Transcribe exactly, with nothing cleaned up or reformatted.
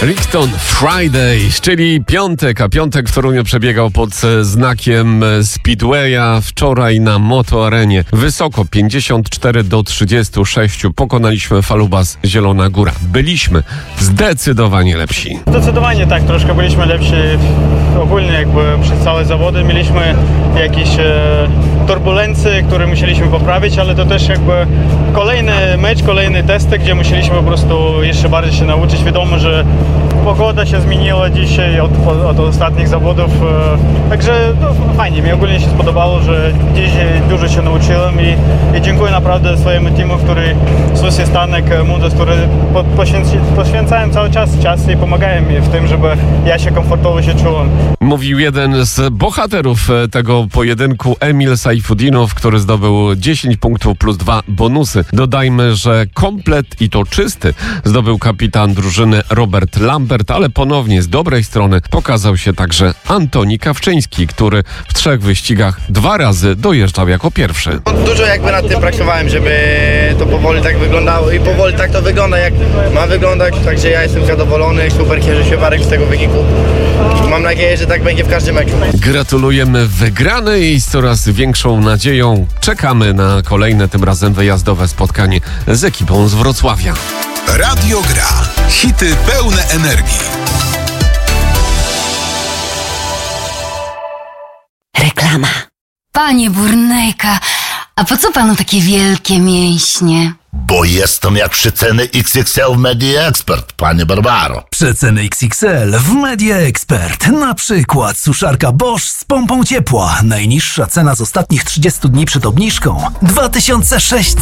Richton Fridays, czyli piątek, a piątek w Toruniu przebiegał pod znakiem Speedwaya. Wczoraj na Moto Arenie wysoko pięćdziesiąt cztery do trzydziestu sześciu pokonaliśmy Falubas Zielona Góra. Byliśmy zdecydowanie lepsi. Zdecydowanie tak, troszkę byliśmy lepsi ogólnie jakby przez całe zawody. Mieliśmy jakieś e, turbulencje, które musieliśmy poprawić, ale to też jakby kolejny mecz, kolejne testy, gdzie musieliśmy po prostu jeszcze bardziej się nauczyć. Wiadomo, że pogoda się zmieniła dzisiaj od, od ostatnich zawodów, e, także no, fajnie, mi ogólnie się spodobało, że dzisiaj dużo się nauczyłem i, i dziękuję naprawdę swojemu teamu, który Susie, Stanek, Mundos, który po, poświęci, poświęcają cały czas czas i pomagają mi w tym, żeby ja się komfortowo się czułem. Mówił jeden z bohaterów tego pojedynku, Emil Sajfudinow, który zdobył dziesięć punktów plus dwa bonusy. Dodajmy, że komplet i to czysty zdobył kapitan drużyny Robert Lambert, ale ponownie z dobrej strony pokazał się także Antoni Kawczyński, który w trzech wyścigach dwa razy dojeżdżał jako pierwszy. Dużo jakby nad tym pracowałem, żeby to powoli tak wyglądało i powoli tak to wygląda, jak ma wyglądać, także ja jestem zadowolony, super cieszę się Warek z tego wyniku. Mam nadzieję, że tak będzie w każdym meczu. Gratulujemy wygranej i z coraz większą nadzieją czekamy na kolejne, tym razem wyjazdowe spotkanie z ekipą z Wrocławia. Radio Gra. Hity pełne energii. Reklama. Panie Burnejka, a po co panu takie wielkie mięśnie? Bo jestem jak przeceny X X L w Media Expert, panie Barbaro. Przeceny X X L w Media Expert. Na przykład suszarka Bosch z pompą ciepła. Najniższa cena z ostatnich trzydziestu dni przed obniżką dwa tysiące sześćset